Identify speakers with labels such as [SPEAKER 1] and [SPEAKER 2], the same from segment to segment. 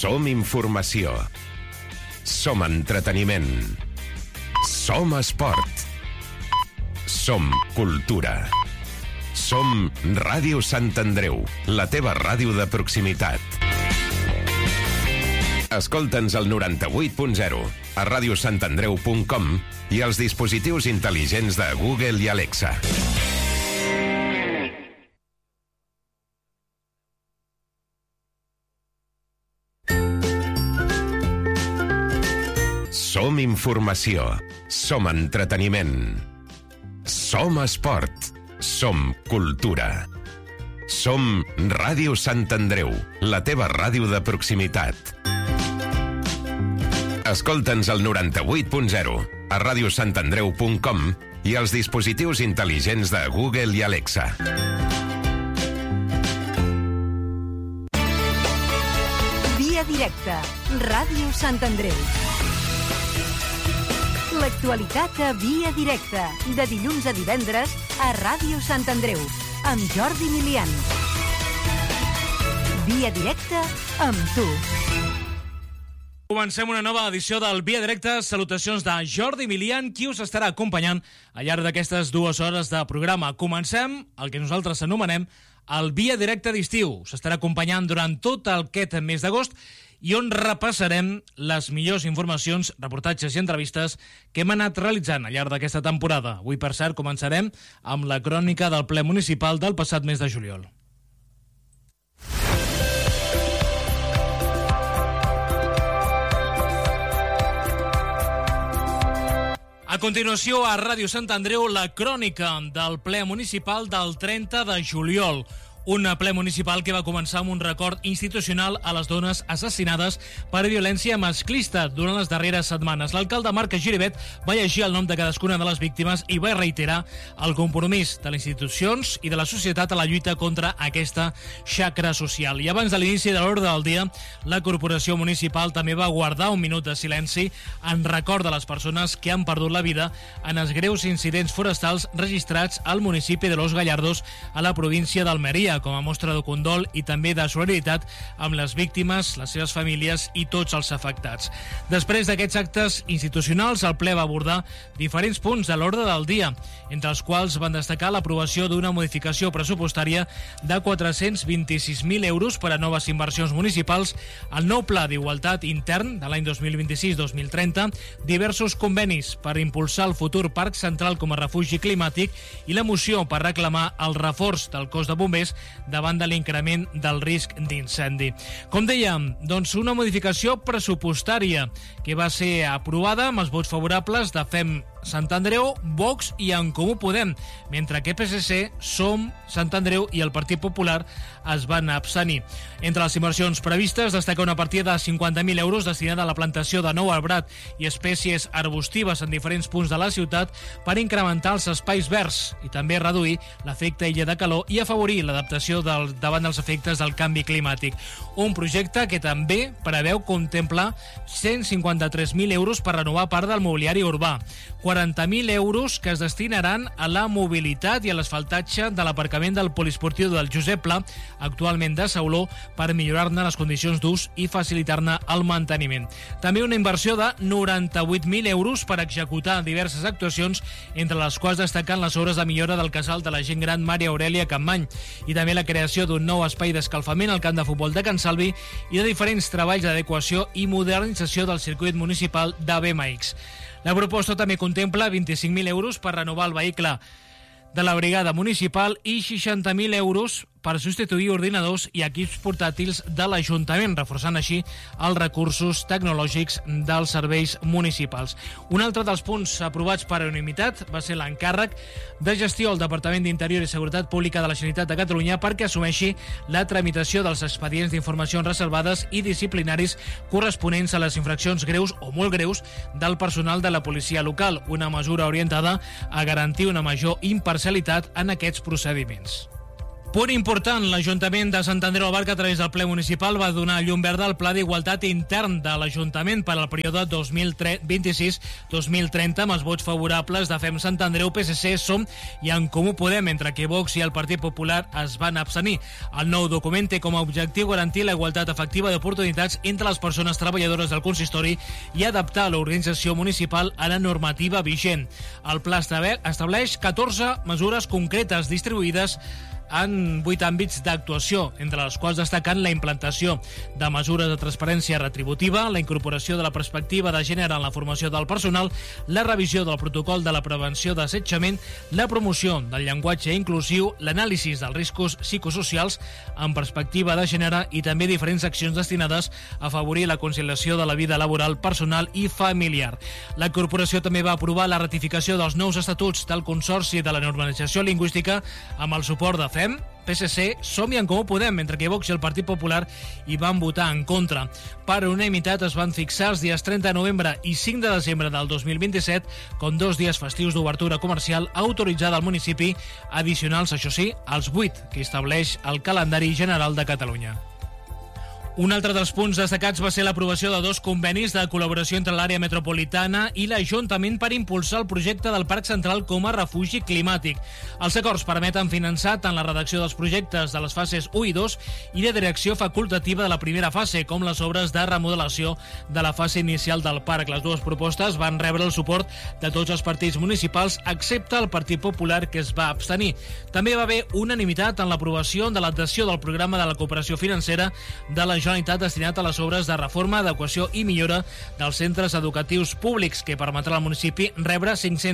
[SPEAKER 1] Som informació. Som entreteniment. Som esport. Som cultura. Som Ràdio Sant Andreu, la teva ràdio de proximitat. Escolta'ns al 98.0, a radiosantandreu.com i als dispositius intel·ligents de Google i Alexa. Som informació. Som entreteniment. Som esport. Som cultura. Som Ràdio Sant Andreu, la teva ràdio de proximitat. Escolta'ns al 98.0, a radiosantandreu.com i als dispositius intel·ligents de Google i Alexa.
[SPEAKER 2] Via directa, Ràdio Sant Andreu. L'actualitat a Via directa, de dilluns a divendres a Ràdio Sant Andreu, amb Jordi Milian. Via directa amb tu.
[SPEAKER 3] Comencem una nova edició del Via Directa. Salutacions de Jordi Milian, qui us estarà acompanyant al llarg d'aquestes 2 hores de programa. Comencem el que nosaltres anomenem el Via Directa d'estiu. S'estarà acompanyant durant tot aquest mes d'agost i on repassarem les millors informacions, reportatges i entrevistes que hem anat realitzant al llarg d'aquesta temporada. Avui, per cert, començarem amb la crònica del ple municipal del passat mes de juliol. A continuació, a Ràdio Sant Andreu, la crònica del ple municipal del 30 de juliol. Un ple municipal que va començar amb un record institucional a les dones assassinades per violència masclista durant les darreres setmanes. L'alcalde Marc Giribet va llegir el nom de cadascuna de les víctimes i va reiterar el compromís de les institucions i de la societat a la lluita contra aquesta xacra social. I abans de l'inici de l'ordre del dia, la corporació municipal també va guardar un minut de silenci en record de les persones que han perdut la vida en els greus incidents forestals registrats al municipi de Los Gallardos, a la província d'Almeria, com a mostra de condol i també de solidaritat amb les víctimes, les seves famílies i tots els afectats. Després d'aquests actes institucionals, el ple va abordar diferents punts de l'ordre del dia, entre els quals van destacar l'aprovació d'una modificació pressupostària de 426.000 euros per a noves inversions municipals, el nou pla d'igualtat intern de l'any 2026-2030, diversos convenis per impulsar el futur Parc Central com a refugi climàtic i la moció per reclamar el reforç del cos de bombers davant de l'increment del risc d'incendi. Com dèiem, doncs una modificació pressupostària que va ser aprovada amb els vots favorables de FEM Sant Andreu, Vox i En Comú Podem, mentre que PSC, Som, Sant Andreu i el Partit Popular es van abstenir. Entre les inversions previstes destaca una partida de 50.000 euros destinada a la plantació de nou arbrat i espècies arbustives en diferents punts de la ciutat per incrementar els espais verds i també reduir l'efecte illa de calor i afavorir l'adaptació davant dels efectes del canvi climàtic. Un projecte que també preveu contemplar 153.000 euros per renovar part del mobiliari urbà, 40.000 euros que es destinaran a la mobilitat i a l'asfaltatge de l'aparcament del poliesportiu del Josep Pla, actualment de Sauló, per millorar-ne les condicions d'ús i facilitar-ne el manteniment. També una inversió de 98.000 euros per executar diverses actuacions, entre les quals destaquen les obres de millora del casal de la gent gran Maria Aurelia Campmany i també la creació d'un nou espai d'escalfament al camp de futbol de Can Salvi i de diferents treballs d'adequació i modernització del circuit municipal de BMX. La proposta també contempla 25.000 euros per renovar el vehicle de la brigada municipal i 60.000 euros per substituir ordinadors i equips portàtils de l'Ajuntament, reforçant així els recursos tecnològics dels serveis municipals. Un altre dels punts aprovats per unanimitat va ser l'encàrrec de gestió al Departament d'Interior i Seguretat Pública de la Generalitat de Catalunya perquè assumeixi la tramitació dels expedients d'informacions reservades i disciplinaris corresponents a les infraccions greus o molt greus del personal de la policia local, una mesura orientada a garantir una major imparcialitat en aquests procediments. Punt important, l'Ajuntament de Sant Andreu de la Barca, a través del ple municipal, va donar llum verda al Pla d'Igualtat intern de l'Ajuntament per al període 2026-2030, amb els vots favorables de FEM Sant Andreu, PSC, SOM i En Comú Podem, mentre que Vox i el Partit Popular es van abstenir. El nou document té com a objectiu garantir la igualtat efectiva d'oportunitats entre les persones treballadores del consistori i adaptar l'organització municipal a la normativa vigent. El pla estableix 14 mesures concretes distribuïdes en 8 àmbits d'actuació, entre les quals destaquen la implantació de mesures de transparència retributiva, la incorporació de la perspectiva de gènere en la formació del personal, la revisió del protocol de la prevenció d'assetjament, la promoció del llenguatge inclusiu, l'anàlisi dels riscos psicosocials en perspectiva de gènere i també diferents accions destinades a afavorir la conciliació de la vida laboral, personal i familiar. La corporació també va aprovar la ratificació dels nous estatuts del Consorci de la Normalització Lingüística amb el suport de FEM, PSC, SOM i En Comú Podem, mentre que Vox i el Partit Popular hi van votar en contra. Per unanimitat es van fixar els dies 30 de novembre i 5 de desembre del 2027 com 2 dies festius d'obertura comercial autoritzada al municipi, addicionals, això sí, als 8 que estableix el calendari general de Catalunya. Un altre dels punts destacats va ser l'aprovació de 2 convenis de col·laboració entre l'àrea metropolitana i l'Ajuntament per impulsar el projecte del Parc Central com a refugi climàtic. Els acords permeten finançar tant la redacció dels projectes de les fases 1 i 2 i la direcció facultativa de la primera fase, com les obres de remodelació de la fase inicial del parc. Les dues propostes van rebre el suport de tots els partits municipals, excepte el Partit Popular, que es va abstenir. També va haver unanimitat en l'aprovació de l'adhesió del programa de la cooperació financera de la Generalitat destinat a les obres de reforma, adequació i millora dels centres educatius públics, que permetrà al municipi rebre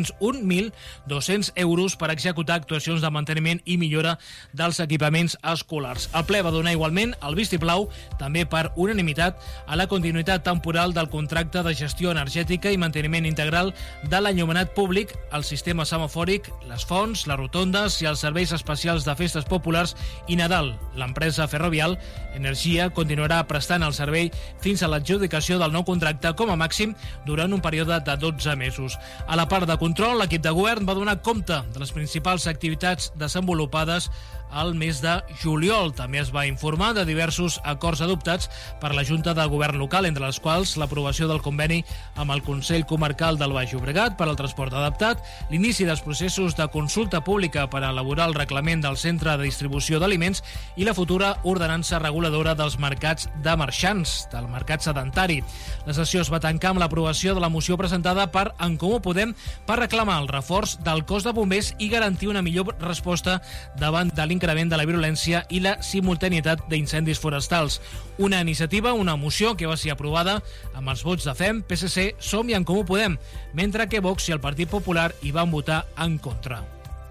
[SPEAKER 3] 501.200 euros per executar actuacions de manteniment i millora dels equipaments escolars. El ple va donar igualment el vistiplau, també per unanimitat, a la continuïtat temporal del contracte de gestió energètica i manteniment integral de l'enllumenat públic, el sistema semafòric, les fonts, les rotondes i els serveis especials de festes populars i Nadal. L'empresa Ferrovial Energia continuarà prestant el servei fins a l'adjudicació del nou contracte, com a màxim durant un període de 12 mesos. A la part de control, l'equip de govern va donar compte de les principals activitats desenvolupades al mes de juliol. També es va informar de diversos acords adoptats per la Junta de Govern local, entre les quals l'aprovació del conveni amb el Consell Comarcal del Baix Llobregat per al transport adaptat, l'inici dels processos de consulta pública per a elaborar el reglament del centre de distribució d'aliments i la futura ordenança reguladora dels mercats de marxants, del mercat sedentari. La sessió es va tancar amb l'aprovació de la moció presentada per En Comú Podem per reclamar el reforç del cos de bombers i garantir una millor resposta davant de l'increment de la violència i la simultanietat d'incendis forestals. Una iniciativa, una moció que va ser aprovada amb els vots de FEM, PSC, SOM i En Comú Podem, mentre que Vox i el Partit Popular hi van votar en contra.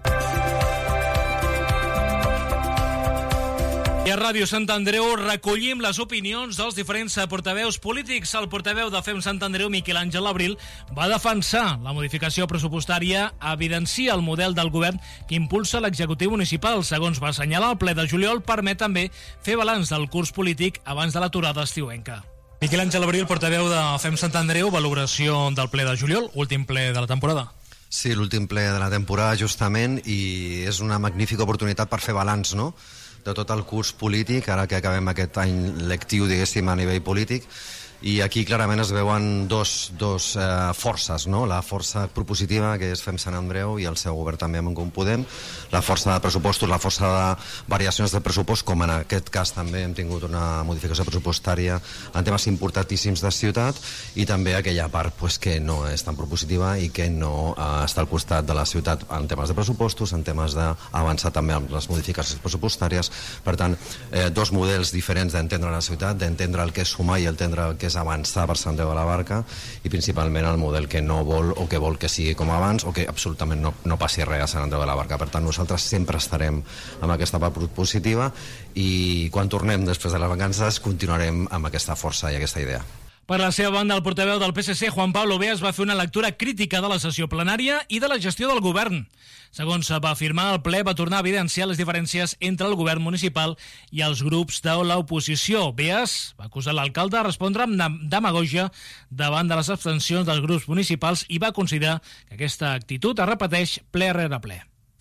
[SPEAKER 3] I a Ràdio Sant Andreu recollim les opinions dels diferents portaveus polítics. El portaveu de FEM Sant Andreu, Miquel Àngel Abril, va defensar la modificació pressupostària, evidencia el model del govern que impulsa l'executiu municipal. Segons va assenyalar, el ple de juliol permet també fer balanç del curs polític abans de l'aturada estiuenca. Miquel Àngel Abril, portaveu de FEM Sant Andreu, valoració del ple de juliol, últim ple de la temporada.
[SPEAKER 4] Sí, l'últim ple de la temporada, justament, i és una magnífica oportunitat per fer balanç, no?, de tot el curs polític, ara que acabem aquest any lectiu, diguéssim, a nivell polític, i aquí clarament es veuen dos forces, no? La força propositiva, que és FEM Sant Andreu, i el seu govern també amb En Comú Podem, la força de pressupostos, la força de variacions de pressupost, com en aquest cas també hem tingut una modificació pressupostària en temes importantíssims de ciutat, i també aquella part que no és tan propositiva i que no està al costat de la ciutat en temes de pressupostos, en temes d'avançar també amb les modificacions pressupostàries. Per tant, dos models diferents d'entendre la ciutat, d'entendre el que és sumar i entendre el que és avançar per Sant Andreu de la Barca, i principalment el model que no vol o que vol que sigui com abans o que absolutament no passi res a Sant Andreu de la Barca. Per tant, nosaltres sempre estarem amb aquesta part positiva, i quan tornem després de les vacances continuarem amb aquesta força i aquesta idea.
[SPEAKER 3] Per la seva banda, el portaveu del PSC, Juan Pablo Beas, va fer una lectura crítica de la sessió plenària i de la gestió del govern. Segons va afirmar, el ple va tornar a evidenciar les diferències entre el govern municipal i els grups de l'oposició. Beas va acusar l'alcalde de respondre amb demagògia davant de les abstencions dels grups municipals i va considerar que aquesta actitud es repeteix ple rere ple.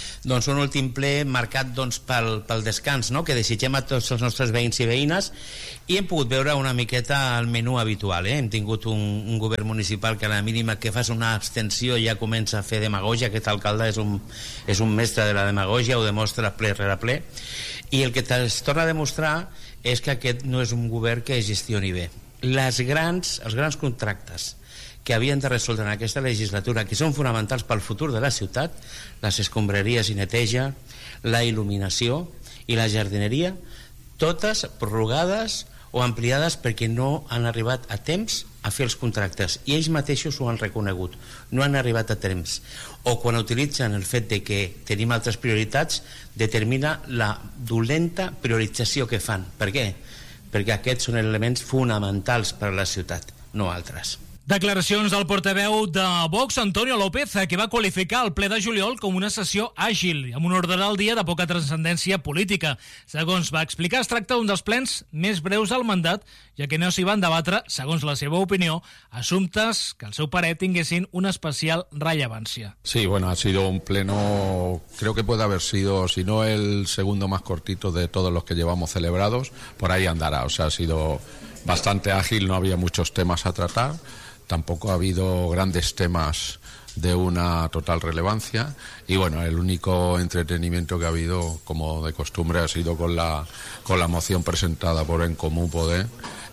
[SPEAKER 5] Doncs un últim ple marcat pel descans, no?, que desitgem a tots els nostres veïns i veïnes, i hem pogut veure una miqueta el menú habitual. Hem tingut un govern municipal que a la mínima que fas una abstenció ja comença a fer demagògia. Aquest alcalde és un mestre de la demagògia, ho demostra ple rere ple, i el que es torna a demostrar és que aquest no és un govern que es gestioni bé. Els grans contractes que havien de resoldre en aquesta legislatura, que són fonamentals pel futur de la ciutat, les escombraries i neteja, la il·luminació i la jardineria, totes prorrogades o ampliades perquè no han arribat a temps a fer els contractes, i ells mateixos ho han reconegut, no han arribat a temps, o quan utilitzen el fet de que tenim altres prioritats, determina la dolenta priorització que fan. Per què? Perquè aquests són elements fonamentals per a la ciutat, no altres.
[SPEAKER 3] Declaracions del portaveu de Vox, Antonio López, que va qualificar el ple de juliol com una sessió àgil, amb un ordre del dia de poca transcendència política. Segons va explicar, es tracta d'un dels plens més breus del mandat, ja que no s'hi van debatre, segons la seva opinió, assumptes que al seu parer tinguessin una especial rellevància.
[SPEAKER 6] Sí, bueno, ha sido un pleno, creo que puede haber sido, si no el segundo más cortito de todos los que llevamos celebrados, por ahí andará. O sea, ha sido bastante ágil, no había muchos temas a tratar. Tampoco ha habido grandes temas de una total relevancia, y bueno, el único entretenimiento que ha habido, como de costumbre, ha sido con la moción presentada por En Comú Podem.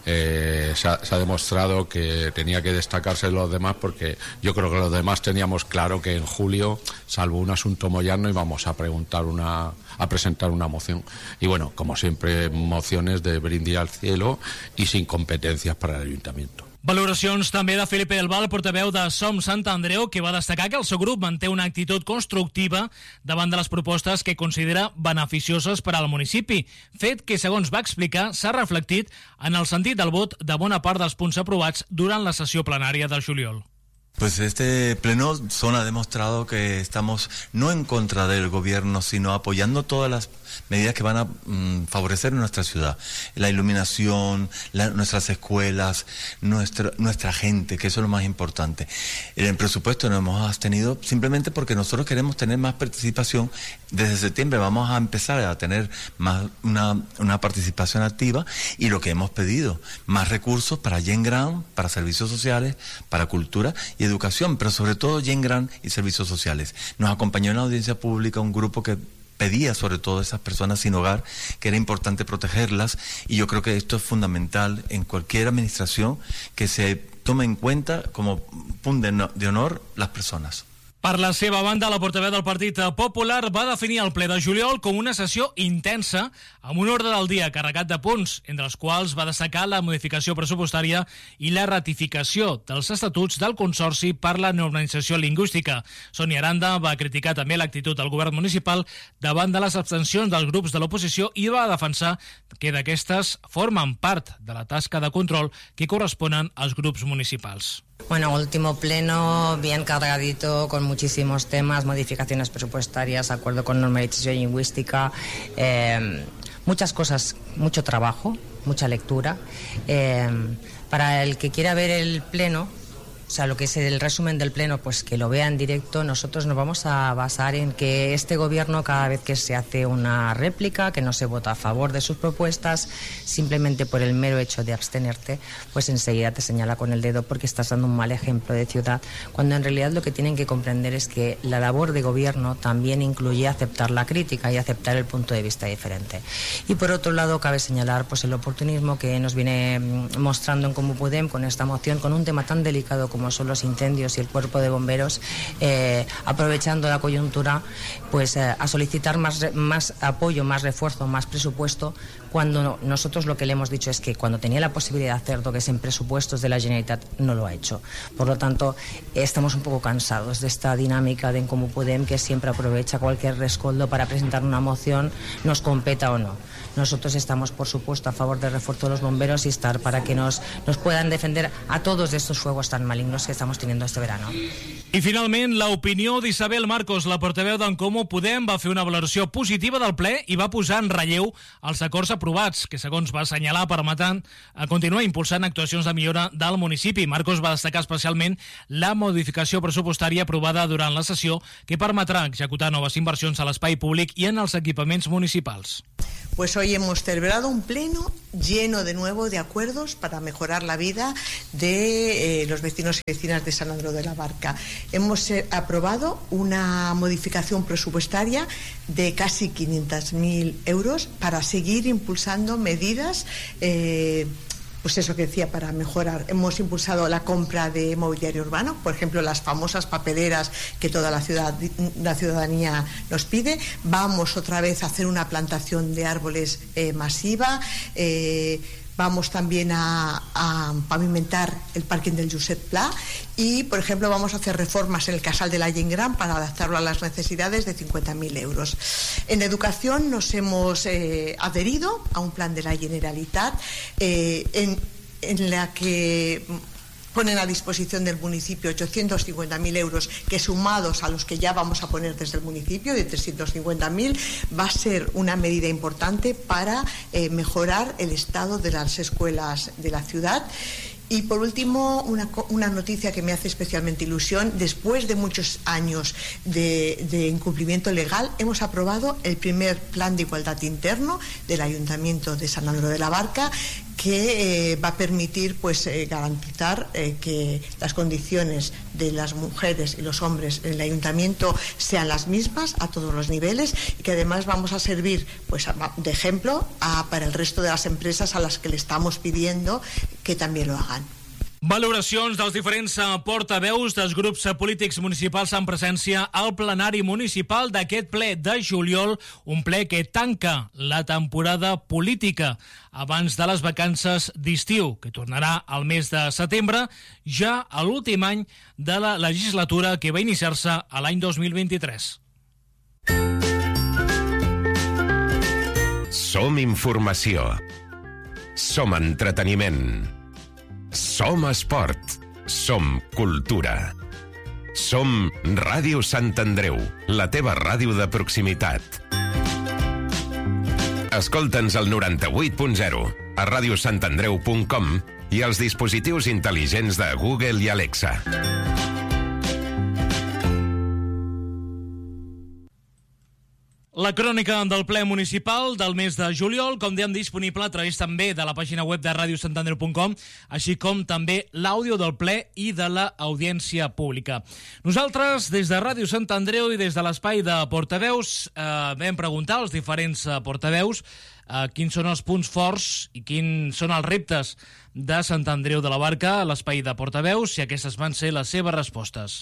[SPEAKER 6] Se ha demostrado que tenía que destacarse los demás, porque yo creo que los demás teníamos claro que en julio, salvo un asunto Moyano, íbamos a presentar una moción. Y bueno, como siempre, mociones de brindis al cielo y sin competencias para el ayuntamiento.
[SPEAKER 3] Valoracions també de Felipe del Val, portaveu de Som Sant Andreu, que va destacar que el seu grup manté una actitud constructiva davant de les propostes que considera beneficioses per al municipi, fet que, segons va explicar, s'ha reflectit en el sentit del vot de bona part dels punts aprovats durant la sessió plenària del juliol.
[SPEAKER 7] Pues este pleno ha demostrado que estamos no en contra del gobierno, sino apoyando todas las medidas que van a favorecer nuestra ciudad. La iluminación, nuestras escuelas, nuestra gente, que eso es lo más importante. En el presupuesto nos hemos abstenido simplemente porque nosotros queremos tener más participación. Desde septiembre vamos a empezar a tener más una participación activa, y lo que hemos pedido, más recursos para Gent Gran, para servicios sociales, para cultura y educación, pero sobre todo Gent Gran y servicios sociales. Nos acompañó en la audiencia pública un grupo que pedía sobre todo a esas personas sin hogar, que era importante protegerlas, y yo creo que esto es fundamental en cualquier administración, que se tome en cuenta como punto de honor las personas.
[SPEAKER 3] Per la seva banda, la portaveu del Partit Popular va definir el ple de juliol com una sessió intensa, amb un ordre del dia carregat de punts, entre els quals va destacar la modificació pressupostària i la ratificació dels estatuts del Consorci per la Normalització Lingüística. Sonia Aranda va criticar també l'actitud del govern municipal davant de les abstencions dels grups de l'oposició i va defensar que d'aquestes formen part de la tasca de control que corresponen als grups municipals.
[SPEAKER 8] Bueno, último pleno, bien cargadito, con muchísimos temas, modificaciones presupuestarias, acuerdo con normalización lingüística, muchas cosas, mucho trabajo, mucha lectura. Para el que quiera ver el pleno, o sea, lo que es el resumen del pleno, pues que lo vea en directo. Nosotros nos vamos a basar en que este gobierno, cada vez que se hace una réplica, que no se vota a favor de sus propuestas, simplemente por el mero hecho de abstenerte, pues enseguida te señala con el dedo porque estás dando un mal ejemplo de ciudad, cuando en realidad lo que tienen que comprender es que la labor de gobierno también incluye aceptar la crítica y aceptar el punto de vista diferente. Y por otro lado, cabe señalar pues el oportunismo que nos viene mostrando en Comú Podem con esta moción, con un tema tan delicado como son los incendios y el cuerpo de bomberos, aprovechando la coyuntura pues a solicitar más apoyo, más refuerzo, más presupuesto, cuando nosotros lo que le hemos dicho es que cuando tenía la posibilidad de hacerlo, que es en presupuestos de la Generalitat, no lo ha hecho. Por lo tanto, estamos un poco cansados de esta dinámica de En Comú Podem, que siempre aprovecha cualquier rescoldo para presentar una moción, nos competa o no. nosotros estamos, por supuesto, a favor del refuerzo de los bomberos y estar para que nos puedan defender a todos de estos fuegos tan malignos que estamos teniendo este verano.
[SPEAKER 3] I finalment, l'opinió d'Isabel Marcos, la portaveu d'en Comú Podem, va fer una valoració positiva del ple i va posar en relleu els acords aprovats, que segons va assenyalar permetran continuar impulsant actuacions de millora del municipi. Marcos va destacar especialment la modificació pressupostària aprovada durant la sessió que permetrà executar noves inversions a l'espai públic i en els equipaments municipals.
[SPEAKER 9] Pues hoy hemos celebrado un pleno lleno de nuevo de acuerdos para mejorar la vida de los vecinos y vecinas de San Andreu de la Barca. Hemos aprobado una modificación presupuestaria de casi 500.000 euros para seguir impulsando medidas pues eso que decía, para mejorar. Hemos impulsado la compra de mobiliario urbano, por ejemplo, las famosas papeleras que toda la ciudadanía nos pide. Vamos otra vez a hacer una plantación de árboles masiva. Vamos también a pavimentar el parking del Josep Pla y, por ejemplo, vamos a hacer reformas en el Casal de la Gent Gran para adaptarlo a las necesidades de 50.000 euros. En educación nos hemos adherido a un plan de la Generalitat en la que ponen a disposición del municipio 850.000 euros que, sumados a los que ya vamos a poner desde el municipio de 350.000, va a ser una medida importante para mejorar el estado de las escuelas de la ciudad. Y por último, una noticia que me hace especialmente ilusión: después de muchos años de incumplimiento legal, hemos aprobado el primer plan de igualdad interno del Ayuntamiento de San Andreu de la Barca, que va a permitir garantizar que las condiciones de las mujeres y los hombres en el ayuntamiento sean las mismas a todos los niveles, y que además vamos a servir de ejemplo para el resto de las empresas a las que le estamos pidiendo que también lo hagan.
[SPEAKER 3] Valoracions dels diferents portaveus dels grups polítics municipals en presència al plenari municipal d'aquest ple de juliol, un ple que tanca la temporada política abans de les vacances d'estiu, que tornarà al mes de setembre, ja a l'últim any de la legislatura que va iniciar-se a l'any 2023.
[SPEAKER 1] Som informació. Som entreteniment. Som esport. Som cultura. Som Ràdio Sant Andreu, la teva ràdio de proximitat. Escolta'ns al 98.0, a radiosantandreu.com i als dispositius intel·ligents de Google i Alexa.
[SPEAKER 3] La crònica del ple municipal del mes de juliol, com dèiem, disponible a través també de la pàgina web de radiosantandreu.com, així com també l'àudio del ple i de l'audiència pública. Nosaltres, des de Ràdio Sant Andreu i des de l'espai de portaveus, vam preguntar als diferents portaveus quins són els punts forts i quins són els reptes de Sant Andreu de la Barca a l'espai de portaveus, i aquestes van ser les seves respostes.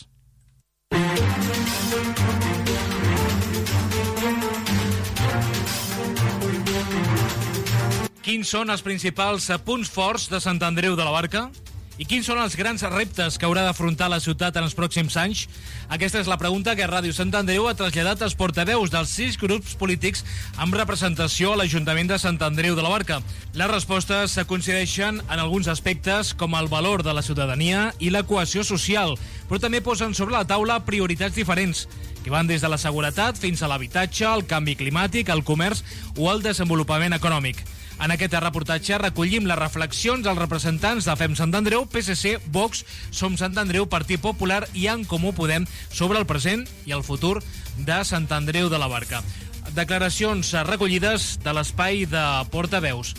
[SPEAKER 3] Quins són els principals punts forts de Sant Andreu de la Barca? I quins són els grans reptes que haurà d'afrontar la ciutat en els pròxims anys? Aquesta és la pregunta que Ràdio Sant Andreu ha traslladat als portaveus dels 6 grups polítics amb representació a l'Ajuntament de Sant Andreu de la Barca. Les respostes coincideixen en alguns aspectes, com el valor de la ciutadania i la cohesió social, però també posen sobre la taula prioritats diferents, que van des de la seguretat fins a l'habitatge, el canvi climàtic, el comerç o el desenvolupament econòmic. En aquest reportatge recollim les reflexions dels representants de FEM Sant Andreu, PSC, Vox, Som Sant Andreu, Partit Popular i En Comú Podem sobre el present i el futur de Sant Andreu de la Barca. Declaracions recollides de l'espai de portaveus.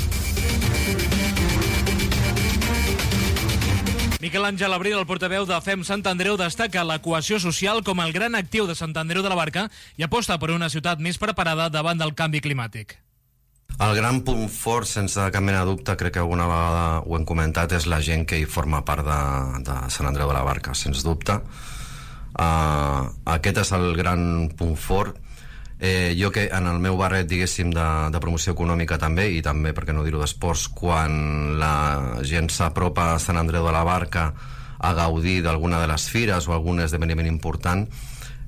[SPEAKER 3] Miquel Àngel Abril, el portaveu de FEM Sant Andreu, destaca la cohesió social com el gran actiu de Sant Andreu de la Barca i aposta per una ciutat més preparada davant del canvi climàtic.
[SPEAKER 4] El gran punt fort, sense cap mena de dubte, crec que alguna vegada ho hem comentat, és la gent que hi forma part de Sant Andreu de la Barca, sens dubte. Aquest és el gran punt fort. Jo que en el meu barret, diguéssim, de promoció econòmica també, i també, per què no dir-ho, d'esports, quan la gent s'apropa a Sant Andreu de la Barca a gaudir d'alguna de les fires o algun esdeveniment important,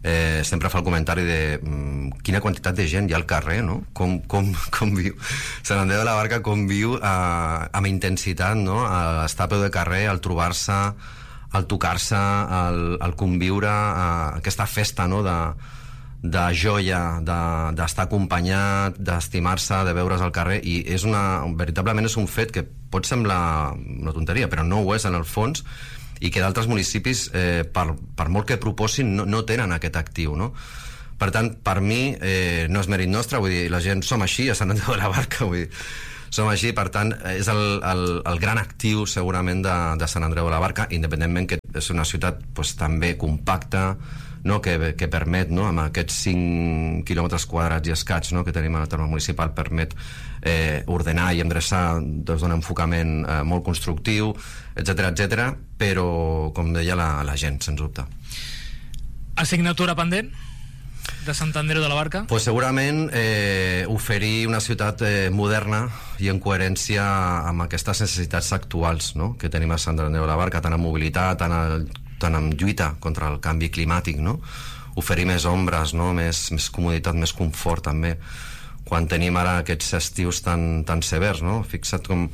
[SPEAKER 4] sempre fa el comentari de quina quantitat de gent hi ha al carrer, no? Com viu Sant Andreu de la Barca, com viu amb intensitat, no? A estar a peu de carrer, al trobar-se, al tocar-se, al conviure, aquesta festa, no? De joia, d'estar acompanyat, d'estimar-se, de veure's al carrer, i veritablement és un fet que pot semblar una tonteria, però no ho és en el fons, i que d'altres municipis, per molt que proposin, no tenen aquest actiu, no? Per tant, per mi, no és mèrit nostre, vull dir, la gent som així a Sant Andreu de la Barca, vull dir, som així, per tant, és el gran actiu, segurament, de Sant Andreu de la Barca, independentment que és una ciutat també compacta, no? que permet, no? Amb aquests 5 quilòmetres quadrats i escaig, no? que tenim al terme municipal, permet ordenar i endreçar des d'un enfocament molt constructiu, etc, però, com deia, la gent, sens dubte.
[SPEAKER 3] Assignatura pendent de Sant Andreu de la Barca?
[SPEAKER 4] Pues segurament oferir una ciutat moderna i en coherència amb aquestes necessitats actuals, no? que tenim a Sant Andreu de la Barca, tant en mobilitat, tant en lluita contra el canvi climàtic, no? Oferir més ombres, no? més comoditat, més confort també, quan tenim ara aquests estius tan severs, no? Fixa't com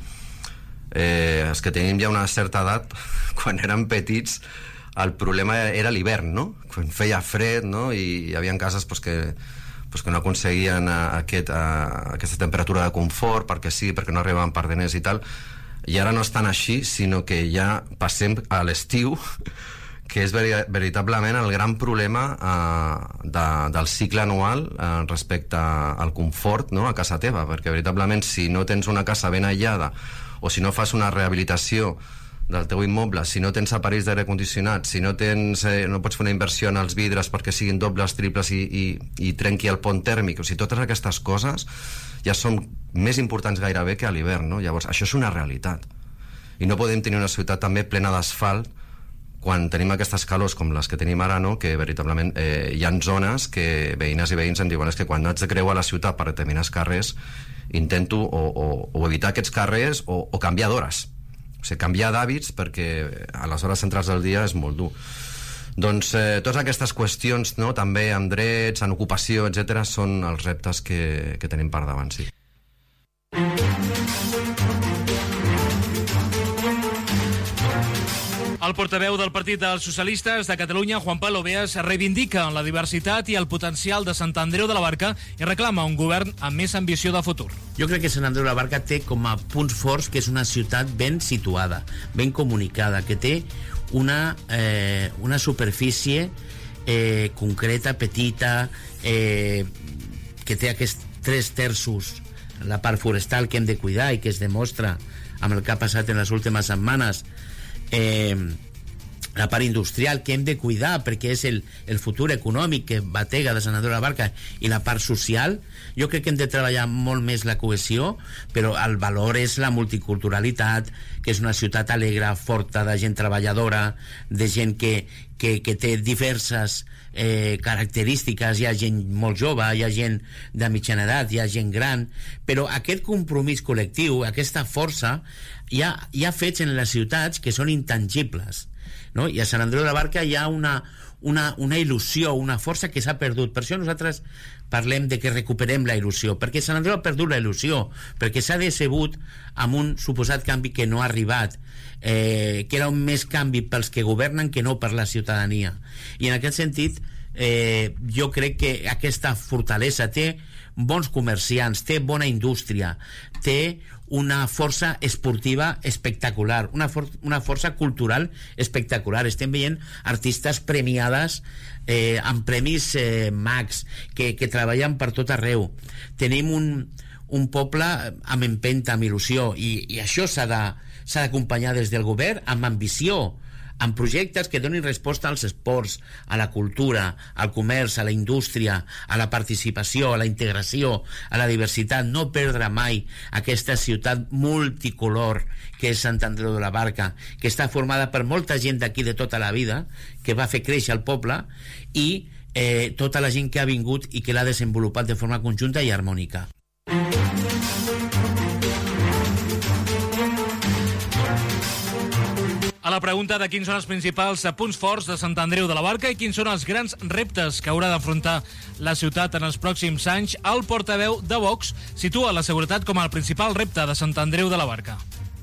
[SPEAKER 4] els que tenim ja una certa edat, quan érem petits, el problema era l'hivern, no? Quan feia fred, no? I hi havia cases que no aconseguien aquesta temperatura de confort, perquè no arribaven per diners i tal, i ara no és tan així, sinó que ja passem a l'estiu, que és veritablement el gran problema del cicle anual respecte al confort, no? A casa teva, perquè veritablement si no tens una casa ben aïllada, o si no fas una rehabilitació del teu immoble, si no tens aparells d'aire condicionat, si no pots fer una inversió en els vidres perquè siguin dobles, triples i trenqui el pont tèrmic, o sigui, totes aquestes coses ja són més importants gairebé que a l'hivern, no? Llavors, això és una realitat. I no podem tenir una ciutat també plena d'asfalt quan tenim aquestes calors com les que tenim ara, no? Que veritablement hi ha zones que veïnes i veïns em diuen és que quan haig de creuar la ciutat per determinats carrers intento o evitar aquests carrers o canviar d'hores. O sigui, canviar d'hàbits perquè a les hores centrals del dia és molt dur. Doncs totes aquestes qüestions, no? També en drets, en ocupació, etc., són els reptes que tenim per davant, sí.
[SPEAKER 3] El portaveu del Partit dels Socialistes de Catalunya, Juan Pablo Beas, reivindica la diversitat i el potencial de Sant Andreu de la Barca i reclama un govern amb més ambició de futur.
[SPEAKER 5] Jo crec que Sant Andreu de la Barca té com a punts forts que és una ciutat ben situada, ben comunicada, que té una superfície concreta, petita, que té aquests 3/3, la part forestal que hem de cuidar i que es demostra amb el que ha passat en les últimes setmanes, la part industrial que hem de cuidar perquè és el futur econòmic que batega de Sant Andreu de la Barca, i la part social. Jo crec que hem de treballar molt més la cohesió, però el valor és la multiculturalitat, que és una ciutat alegre, forta, de gent treballadora, de gent que té diverses característiques. Hi ha gent molt jove, hi ha gent de mitjana edat, hi ha gent gran, però aquest compromís col·lectiu, aquesta força, hi ha fets en les ciutats que són intangibles, no? I a Sant Andreu de la Barca hi ha una il·lusió, una força que s'ha perdut. Per això nosaltres parlem de que recuperem la il·lusió, perquè Sant Andreu ha perdut la il·lusió, perquè s'ha decebut amb un suposat canvi que no ha arribat, que era un més canvi pels que governen que no per la ciutadania. I en aquest sentit jo crec que aquesta fortalesa té bons comerciants, té bona indústria, té una força esportiva espectacular, una força cultural espectacular. Estem veient artistes premiades amb premis Max que treballen per tot arreu. Tenim un poble amb empenta, amb il·lusió, i això s'ha d'acompanyar des del govern amb ambició, amb projectes que donin resposta als esports, a la cultura, al comerç, a la indústria, a la participació, a la integració, a la diversitat. No perdre mai aquesta ciutat multicolor que és Sant Andreu de la Barca, que està formada per molta gent d'aquí de tota la vida, que va fer créixer el poble, i tota la gent que ha vingut i que l'ha desenvolupat de forma conjunta i harmònica.
[SPEAKER 3] A la pregunta de quins són els principals punts forts de Sant Andreu de la Barca i quins són els grans reptes que haurà d'afrontar la ciutat en els pròxims anys, el portaveu de Vox situa la seguretat com el principal repte de Sant Andreu de la Barca.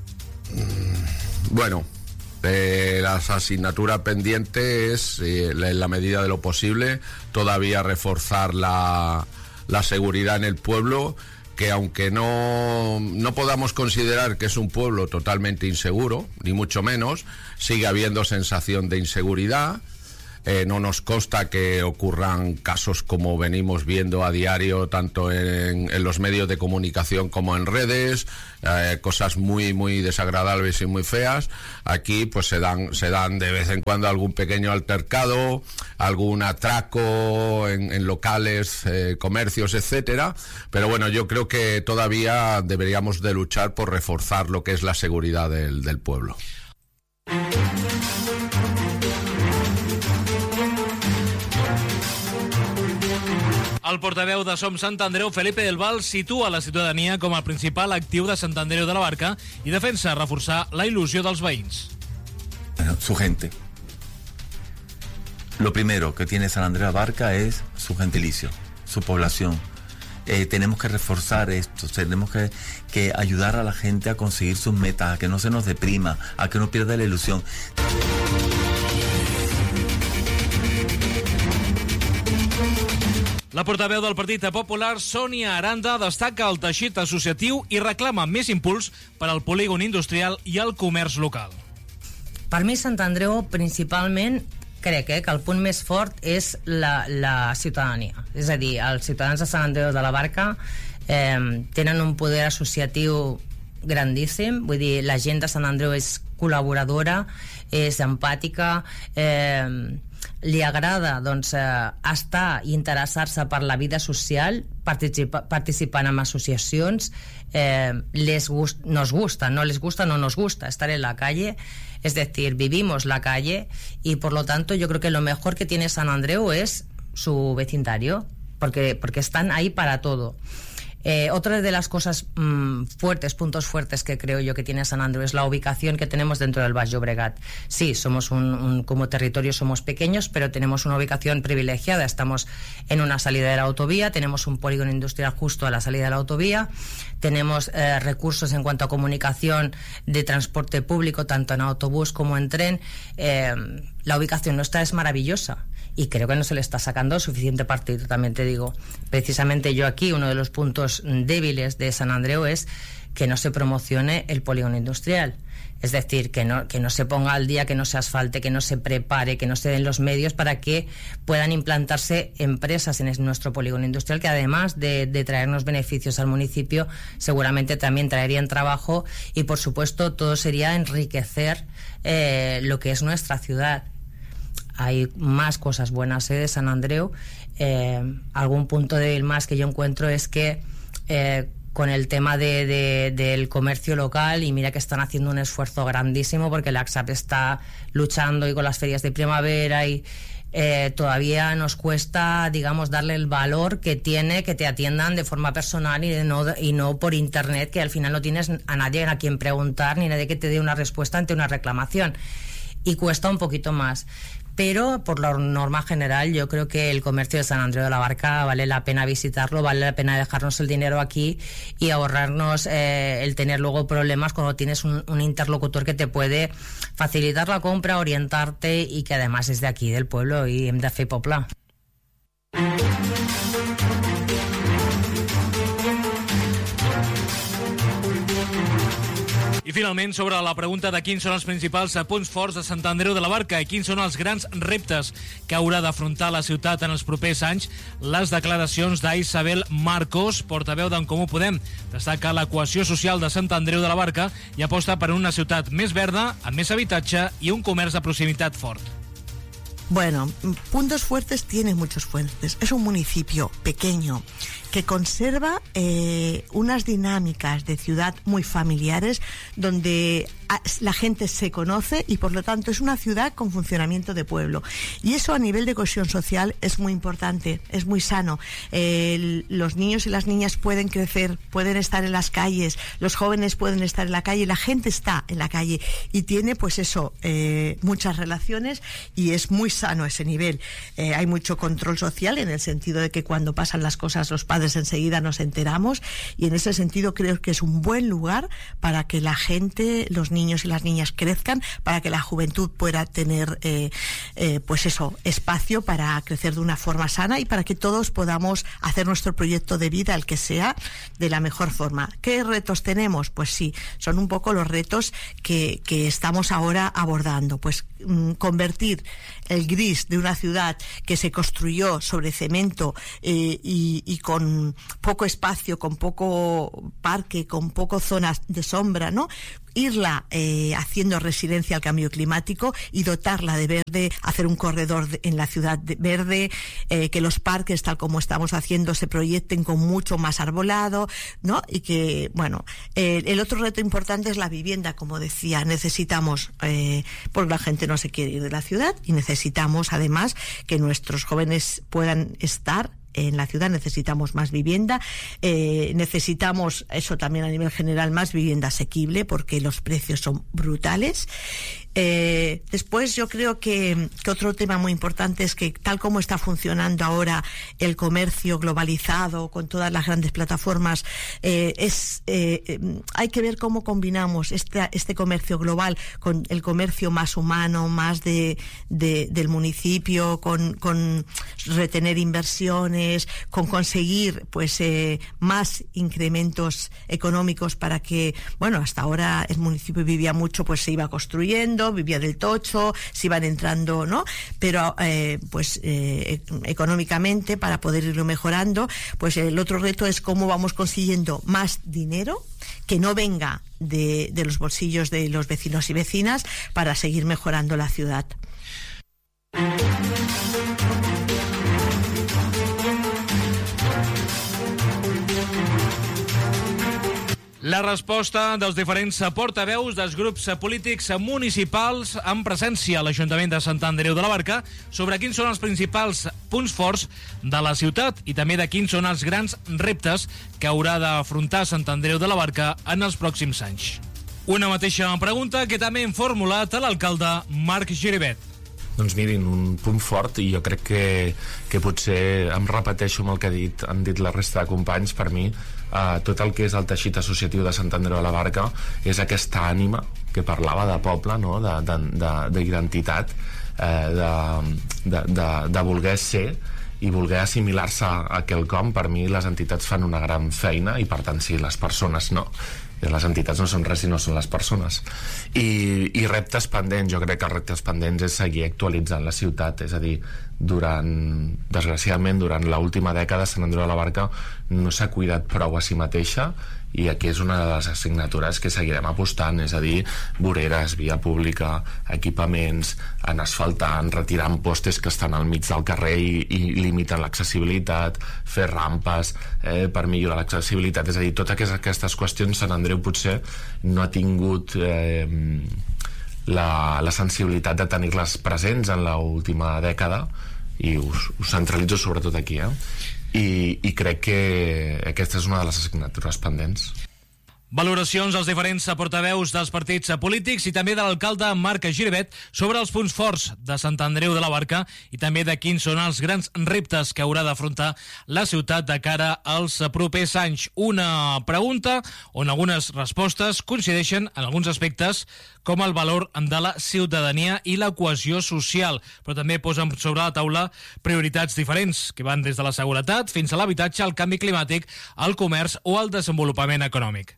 [SPEAKER 6] Bueno, la asignatura pendiente es, en la medida de lo posible, todavía reforzar la seguridad en el pueblo, que aunque no podamos considerar que es un pueblo totalmente inseguro, ni mucho menos, sigue habiendo sensación de inseguridad. No nos consta que ocurran casos como venimos viendo a diario, tanto en los medios de comunicación como en redes, cosas muy, muy desagradables y muy feas. Aquí pues se dan de vez en cuando algún pequeño altercado, algún atraco en locales, comercios, etcétera. Pero bueno, yo creo que todavía deberíamos de luchar por reforzar lo que es la seguridad del pueblo.
[SPEAKER 3] El portaveu de Som Sant Andreu, Felipe del Val, situa la ciutadania com el principal actiu de Sant Andreu de la Barca i defensa reforçar la il·lusió dels veïns.
[SPEAKER 7] Su gente. Lo primero que tiene San Andreu de la Barca es su gentilicio, su población. Tenemos que reforzar esto, tenemos que ayudar a la gente a conseguir sus metas, a que no se nos deprima, a que no pierda la ilusión.
[SPEAKER 3] La portaveu del Partit Popular, Sònia Aranda, destaca el teixit associatiu i reclama més impuls per al polígon industrial i el comerç local.
[SPEAKER 8] Per mi, Sant Andreu, principalment, crec que el punt més fort és la ciutadania. És a dir, els ciutadans de Sant Andreu de la Barca tenen un poder associatiu grandíssim. Vull dir, la gent de Sant Andreu és col·laboradora, és empàtica, li agrada estar i interessar-se per la vida social, participant en associacions, nos gusta, no nos gusta estar en la calle, es decir, vivimos la calle y por lo tanto yo creo que lo mejor que tiene San Andreu es su vecindario, porque están ahí para todo. Otra de las cosas puntos fuertes que creo yo que tiene San Andreu es la ubicación que tenemos dentro del Baix Llobregat. Sí, somos como territorio somos pequeños, pero tenemos una ubicación privilegiada. Estamos en una salida de la autovía, tenemos un polígono industrial justo a la salida de la autovía, tenemos recursos en cuanto a comunicación de transporte público, tanto en autobús como en tren. La ubicación nuestra es maravillosa y creo que no se le está sacando suficiente partido, también te digo. Precisamente yo aquí, uno de los puntos débiles de San Andreu es que no se promocione el polígono industrial. Es decir, que no se ponga al día, que no se asfalte, que no se prepare, que no se den los medios para que puedan implantarse empresas en nuestro polígono industrial, que además de traernos beneficios al municipio, seguramente también traerían trabajo y, por supuesto, todo sería enriquecer lo que es nuestra ciudad. Hay más cosas buenas de San Andreu. Algún punto débil más que yo encuentro es que con el tema del comercio local, y mira que están haciendo un esfuerzo grandísimo porque la AXAP está luchando y con las ferias de primavera y todavía nos cuesta, digamos, darle el valor que tiene que te atiendan de forma personal y no por internet, que al final no tienes a nadie a quien preguntar ni nadie que te dé una respuesta ante una reclamación, y cuesta un poquito más. Pero por la norma general yo creo que el comercio de San Andreu de la Barca vale la pena visitarlo, vale la pena dejarnos el dinero aquí y ahorrarnos el tener luego problemas cuando tienes un interlocutor que te puede facilitar la compra, orientarte y que además es de aquí, del pueblo, y hem de fer poble.
[SPEAKER 3] I finalment, sobre la pregunta de quins són els principals punts forts de Sant Andreu de la Barca i quins són els grans reptes que haurà d'afrontar la ciutat en els propers anys, les declaracions d'Isabel Marcos, portaveu d'en Comú Podem, destaca la cohesió social de Sant Andreu de la Barca i aposta per una ciutat més verda, amb més habitatge i un comerç de proximitat fort.
[SPEAKER 9] Bueno, puntos fuertes tiene muchos fuertes. Es un municipio pequeño, que conserva unas dinámicas de ciudad muy familiares, donde la gente se conoce y por lo tanto es una ciudad con funcionamiento de pueblo, y eso a nivel de cohesión social es muy importante, es muy sano. Los niños y las niñas pueden crecer, pueden estar en las calles, los jóvenes pueden estar en la calle, la gente está en la calle y tiene pues eso, muchas relaciones, y es muy sano ese nivel. Hay mucho control social en el sentido de que cuando pasan las cosas los padres enseguida nos enteramos, y en ese sentido creo que es un buen lugar para que la gente, los niños y las niñas crezcan, para que la juventud pueda tener pues eso, espacio para crecer de una forma sana y para que todos podamos hacer nuestro proyecto de vida, el que sea, de la mejor forma. ¿Qué retos tenemos? Pues sí, son un poco los retos que estamos ahora abordando, pues convertir el gris de una ciudad que se construyó sobre cemento y con poco espacio, con poco parque, con poco zonas de sombra, ¿no? Irla haciendo resiliencia al cambio climático y dotarla de verde, hacer un corredor en la ciudad verde, que los parques, tal como estamos haciendo, se proyecten con mucho más arbolado, ¿no? Y que, bueno, el otro reto importante es la vivienda, como decía. Necesitamos, porque la gente no se quiere ir de la ciudad, y necesitamos además que nuestros jóvenes puedan estar en la ciudad. Necesitamos más vivienda, necesitamos, eso también a nivel general, más vivienda asequible, porque los precios son brutales. Después yo creo que otro tema muy importante es que, tal como está funcionando ahora el comercio globalizado con todas las grandes plataformas, hay que ver cómo combinamos este comercio global con el comercio más humano, más del municipio, con retener inversiones, con conseguir pues más incrementos económicos, para que, bueno, hasta ahora el municipio vivía mucho, pues se iba construyendo, vivía del tocho, se iban entrando, ¿no? Pero económicamente, para poder irlo mejorando, pues el otro reto es cómo vamos consiguiendo más dinero que no venga de los bolsillos de los vecinos y vecinas, para seguir mejorando la ciudad.
[SPEAKER 3] La resposta dels diferents portaveus dels grups polítics municipals en presència a l'Ajuntament de Sant Andreu de la Barca sobre quins són els principals punts forts de la ciutat i també de quins són els grans reptes que haurà d'afrontar Sant Andreu de la Barca en els pròxims anys. Una mateixa pregunta que també hem formulat a l'alcalde Marc Giribet.
[SPEAKER 10] Doncs mirin, un punt fort, i jo crec que potser em repeteixo amb el que han dit la resta de companys. Per mi, tot el que és el teixit associatiu de Sant Andreu de la Barca és aquesta ànima que parlava de poble, no? D'identitat, de voler ser i voler assimilar-se a quelcom. Per mi les entitats fan una gran feina, i per tant sí, les persones no. Les entitats no són res si no són les persones. I reptes pendents, jo crec que els reptes pendents és seguir actualitzant la ciutat. És a dir, desgraciadament, durant l'última dècada, Sant Andreu de la Barca no s'ha cuidat prou a si mateixa, i aquí és una de les assignatures que seguirem apostant, és a dir, voreres, via pública, equipaments, en asfaltant, retirant postes que estan al mig del carrer i limiten l'accessibilitat, fer rampes per millorar l'accessibilitat. És a dir, totes aquestes qüestions Sant Andreu potser no ha tingut la sensibilitat de tenir-les presents en l'última dècada, i us centralitzo sobretot aquí, i crec que aquesta és una de les assignatures pendents.
[SPEAKER 3] Valoracions dels diferents portaveus dels partits polítics i també de l'alcalde Marc Giribet sobre els punts forts de Sant Andreu de la Barca i també de quins són els grans reptes que haurà d'afrontar la ciutat de cara als propers anys. Una pregunta on algunes respostes coincideixen en alguns aspectes, com el valor de la ciutadania i la cohesió social, però també posen sobre la taula prioritats diferents, que van des de la seguretat fins a l'habitatge, el canvi climàtic, el comerç o el desenvolupament econòmic.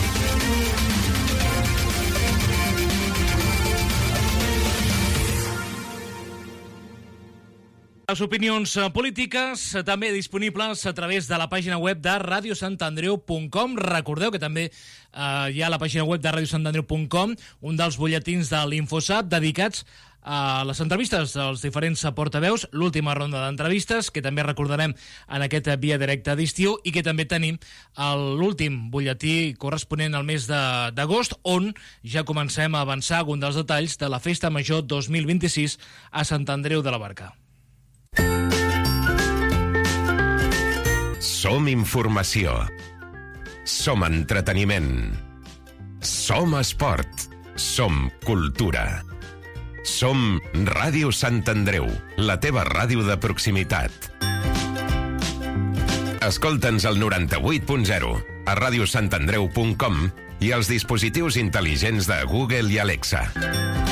[SPEAKER 3] Les opinions polítiques també disponibles a través de la pàgina web de radiosantandreu.com. Recordeu que també hi ha a la pàgina web de radiosantandreu.com un dels butlletins de l'Infosat dedicats les entrevistes dels diferents portaveus, l'última ronda d'entrevistes, que també recordarem en aquest Via Directa d'estiu, i que també tenim l'últim butlletí corresponent al mes d'agost, on ja comencem a avançar algun dels detalls de la Festa Major 2026 a Sant Andreu de la Barca.
[SPEAKER 1] Som informació. Som entreteniment. Som esport. Som cultura. Som Ràdio Sant Andreu, la teva ràdio de proximitat. Escolta'ns al 98.0, a radiosantandreu.com i als dispositius intel·ligents de Google i Alexa.